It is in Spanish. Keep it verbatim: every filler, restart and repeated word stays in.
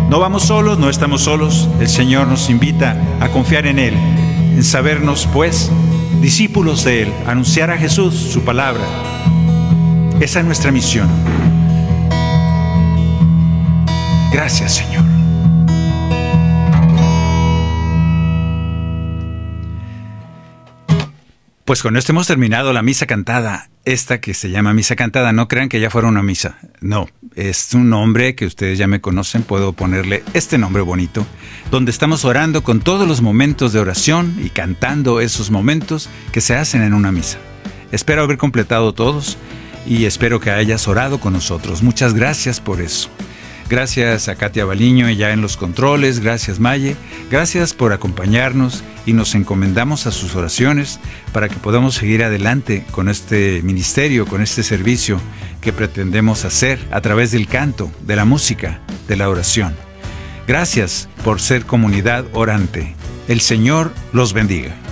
No vamos solos, no estamos solos. El Señor nos invita a confiar en Él, en sabernos, pues, discípulos de Él, anunciar a Jesús su palabra. Esa es nuestra misión. Gracias, Señor. Pues con esto hemos terminado la misa cantada. Esta que se llama misa cantada, no crean que ya fuera una misa. No, es un nombre que ustedes ya me conocen. Puedo ponerle este nombre bonito, donde estamos orando con todos los momentos de oración y cantando esos momentos que se hacen en una misa. Espero haber completado todos y espero que hayas orado con nosotros. Muchas gracias por eso. Gracias a Katia Baliño, ella en los controles. Gracias, Maye. Gracias por acompañarnos y nos encomendamos a sus oraciones para que podamos seguir adelante con este ministerio, con este servicio que pretendemos hacer a través del canto, de la música, de la oración. Gracias por ser comunidad orante. El Señor los bendiga.